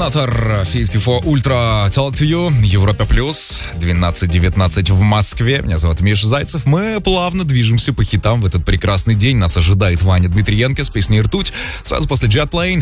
Терминатор 54 Ультра Talk to You, Европа Плюс, 12:19 в Москве. Меня зовут Миша Зайцев. Мы плавно движемся по хитам в этот прекрасный день. Нас ожидает Ваня Дмитриенко с песней «Ртуть». Сразу после Jet Plane